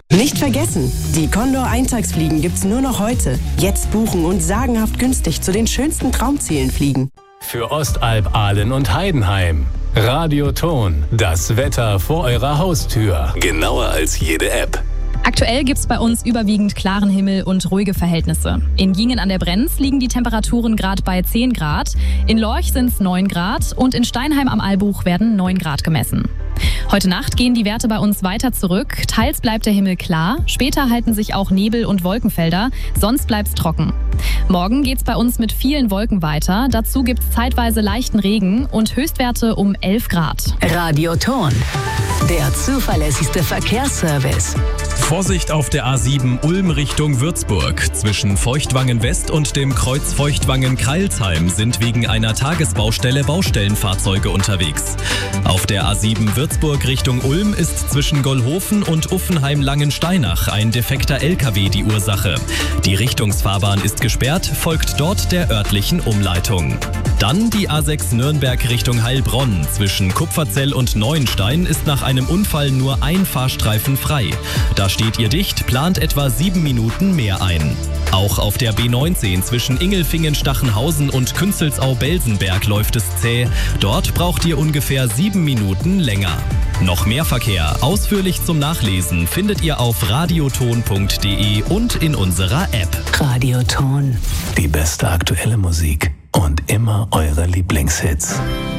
Nicht vergessen, die Condor Eintagsfliegen gibt's nur noch heute. Jetzt buchen und sagenhaft günstig zu den schönsten Traumzielen fliegen. Für Ostalb, Aalen und Heidenheim. Radioton, das Wetter vor eurer Haustür. Genauer als jede App. Aktuell gibt's bei uns überwiegend klaren Himmel und ruhige Verhältnisse. In Giengen an der Brenz liegen die Temperaturen gerade bei 10 Grad, in Lorch sind's 9 Grad und in Steinheim am Albuch werden 9 Grad gemessen. Heute Nacht gehen die Werte bei uns weiter zurück. Teils bleibt der Himmel klar, später halten sich auch Nebel- und Wolkenfelder, sonst bleibt's trocken. Morgen geht's bei uns mit vielen Wolken weiter. Dazu gibt's zeitweise leichten Regen und Höchstwerte um 11 Grad. Radioton, der zuverlässigste Verkehrsservice. Vorsicht auf der A7 Ulm Richtung Würzburg. Zwischen Feuchtwangen West und dem Kreuz Feuchtwangen-Kreilsheim sind wegen einer Tagesbaustelle Baustellenfahrzeuge unterwegs. Auf der A7 Würzburg Richtung Ulm ist zwischen Gollhofen und Uffenheim-Langensteinach ein defekter LKW die Ursache. Die Richtungsfahrbahn ist gesperrt, folgt dort der örtlichen Umleitung. Dann die A6 Nürnberg Richtung Heilbronn. Zwischen Kupferzell und Neuenstein ist nach einem Unfall nur ein Fahrstreifen frei. Da steht ihr dicht, plant etwa 7 Minuten mehr ein. Auch auf der B19 zwischen Ingelfingen, Stachenhausen und Künzelsau-Belsenberg läuft es zäh. Dort braucht ihr ungefähr 7 Minuten länger. Noch mehr Verkehr, ausführlich zum Nachlesen, findet ihr auf radioton.de und in unserer App. Radioton. Die beste aktuelle Musik und immer eure Lieblingshits.